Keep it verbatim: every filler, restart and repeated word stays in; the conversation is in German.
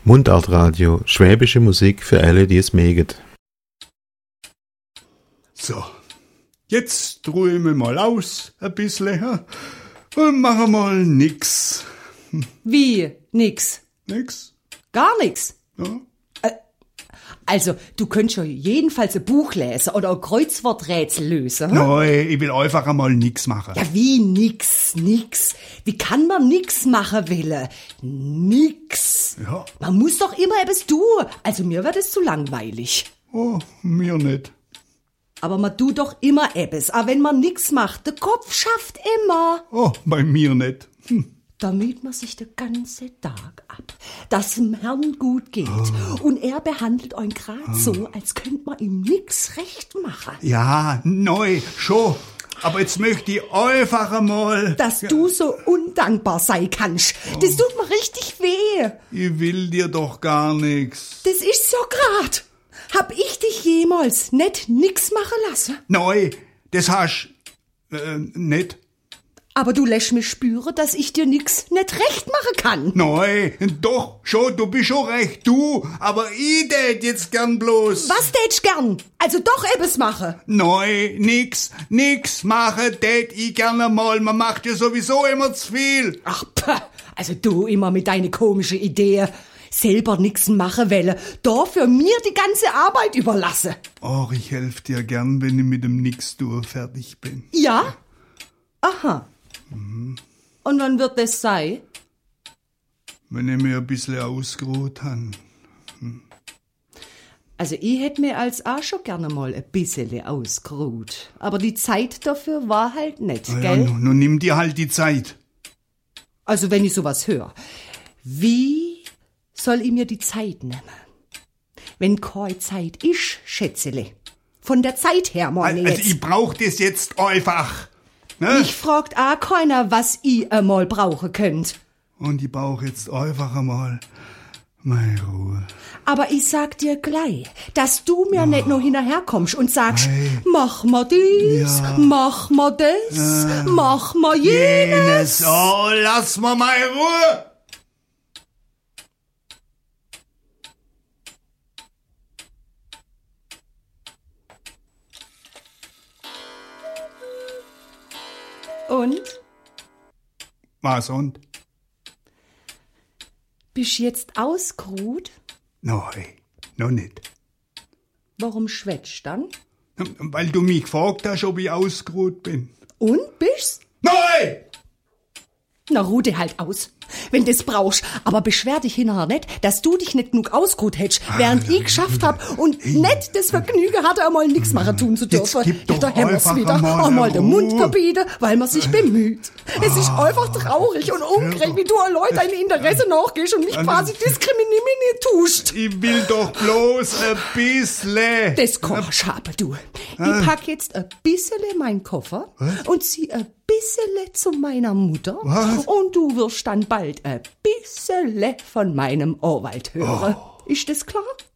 Mundartradio, schwäbische Musik für alle, die es mögen. So, jetzt ruhe ich mich mal aus, ein bisschen, ja, und mache mal nix. Wie? Nix? Nix? Gar nix? Ja. Also, du könntest ja jedenfalls ein Buch lesen oder ein Kreuzworträtsel lösen. Hm? Nein, ich will einfach einmal nix machen. Ja, wie nix, nix? Wie kann man nix machen wollen? Nix. Ja. Man muss doch immer etwas tun. Also mir wird es zu langweilig. Oh, mir nicht. Aber man tut doch immer etwas, auch wenn man nix macht. Der Kopf schafft immer. Oh, bei mir nicht. Hm. Damit man sich den ganzen Tag ab, dass dem Herrn gut geht. Oh. Und er behandelt euch grad oh. so, als könnte man ihm nix recht machen. Ja, neu, schon. Aber jetzt möchte ich einfach einmal... Dass ja. du so undankbar sein kannst. Oh. Das tut mir richtig weh. Ich will dir doch gar nix. Das ist so grad. Hab ich dich jemals nicht nix machen lassen? Neu, das hast äh, nicht. Aber du lässt mich spüren, dass ich dir nix nicht recht machen kann. Nein, doch, schon, du bist schon recht, du. Aber ich tät jetzt gern bloß. Was tätst gern? Also doch etwas machen. Nein, nix, nix machen tät ich gerne mal. Man macht ja sowieso immer zu viel. Ach, pah, also du immer mit deine komische Idee. Selber nix machen wollen, dafür mir die ganze Arbeit überlassen. Och, ich helf dir gern, wenn ich mit dem Nix-Tour fertig bin. Ja? Aha. Mhm. Und wann wird das sein? Wenn ich mir ein bisschen ausgeruht habe. Hm. Also ich hätte mir als auch schon gerne mal ein bisschen ausgeruht. Aber die Zeit dafür war halt nicht, Na gell? Ja, nun, nun nimm dir halt die Zeit. Also wenn ich sowas höre, wie soll ich mir die Zeit nehmen? Wenn keine Zeit ist, Schätzele. Von der Zeit her, meine ich Also jetzt. ich brauch das jetzt einfach. Ne? Mich fragt auch keiner, was ich einmal brauchen könnt. Und ich brauch jetzt einfach einmal meine Ruhe. Aber ich sag dir gleich, dass du mir oh. nicht nur hinterherkommst und sagst, hey. mach mal dies, ja. mach mal das, äh. mach mal jenes. jenes. Oh, lass mal meine Ruhe. Und? Was und? Bist jetzt ausgeruht? Nein, noch nicht. Warum schwätzt dann? Weil du mich gefragt hast, ob ich ausgeruht bin. Und, bist's? Nein! Na, ruh dich halt aus, wenn das brauchst. Aber beschwer dich hinterher nicht, dass du dich nicht genug ausgeruht hättest, während ah, ich geschafft hab und hey. nicht das Vergnügen hatte, einmal nichts machen tun zu dürfen. Jetzt gib doch da haben wir's wieder einmal, einmal den Mund verbieten, weil man sich bemüht. Ah, es ist einfach traurig und ungerecht, wie du an Leute deine Interesse nachgehst und mich quasi diskriminiert tust. Ich will doch bloß ein bisschen. Das kannst du haben, du. Ich pack jetzt ein bisschen meinen Koffer Was? und zieh ein bisschen zu meiner Mutter. Was? Und du wirst dann bald ein bisschen von meinem Anwalt hören. Oh. Ist das klar?